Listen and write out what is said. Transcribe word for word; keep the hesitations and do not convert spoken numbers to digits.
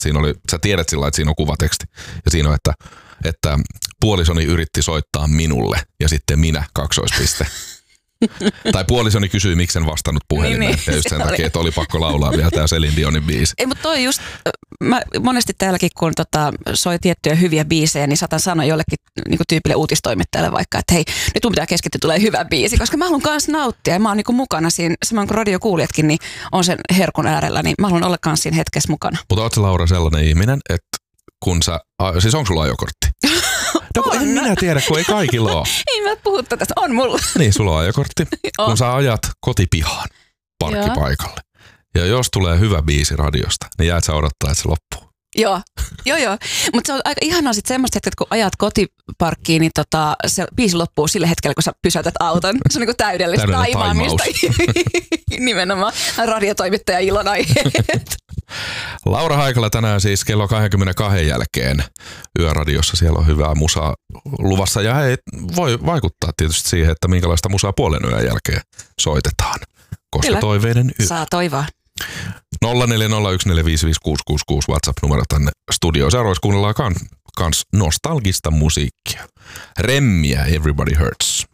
Siinä oli, sä tiedät sillä, että siinä on kuvateksti. Ja siinä on, että, että puolisoni yritti soittaa minulle ja sitten minä kaksoispiste. Tai puolisoni kysyi, miksi en vastannut puhelimeen. Niin, niin, ja just sen takia, oli. Että oli pakko laulaa vielä tää Celine Dionin biisi. Ei, mutta toi just, mä monesti täälläkin, kun tota, soi tiettyjä hyviä biisejä, niin saatan sanoa jollekin niin tyypille uutistoimittajalle vaikka, että hei, nyt mun pitää keskittyä, tulee hyvä biisi, koska mä haluan kans nauttia ja mä oon niin mukana siinä, samoin kuin radiokuulijatkin, niin on sen herkun äärellä, niin mä haluan olla kans siinä hetkessä mukana. Mutta ootko Laura sellainen ihminen, että kun sä, siis onko sulla ajokortti? No kun en minä tiedä, kun ei kaikilla ole. Ei mä puhu tästä, on mulla. Niin, sulla on ajokortti, on. Kun sä ajat kotipihaan parkkipaikalle. Ja jos tulee hyvä biisi radiosta, niin jäät sä odottaa, että se loppuu. Joo, joo, joo. Mutta se on aika ihanaa sitten semmoista, että kun ajat kotiparkkiin, niin tota, se biisi loppuu sillä hetkellä, kun sä pysäytät auton. Se on niinku täydellistä taimaamista. Nimenomaan radiotoimittaja Ilona. Laura Haikala tänään siis kello kaksikymmentäkaksi jälkeen Yöradiossa. Siellä on hyvää musaa luvassa ja hei, voi vaikuttaa tietysti siihen, että minkälaista musaa puolen yön jälkeen soitetaan. Koska Kyllä. toiveiden yö. Saa toivoa. nolla neljä nolla yksi neljä viisi viisi kuusi kuusi kuusi WhatsApp-numero tänne studioon. Seuraavaksi kuunnellaan kans nostalgista musiikkia. Remmiä Everybody Hurts.